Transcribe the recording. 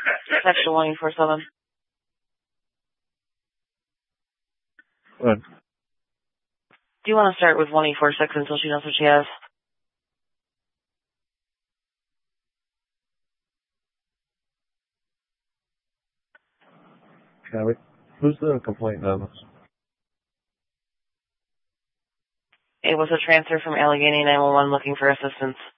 Section 1847. Good. Do you want to start with 1846 until she knows what she has? Who's the complaint on this? It was a transfer from Allegheny 911 looking for assistance.